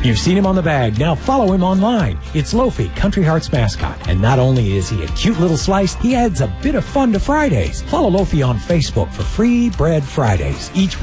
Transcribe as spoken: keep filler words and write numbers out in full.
You've seen him on the bag. Now follow him online. It's Lofi, Country Hearts mascot. And not only is he a cute little slice, he adds a bit of fun to Fridays. Follow Lofi on Facebook for free bread Fridays. Each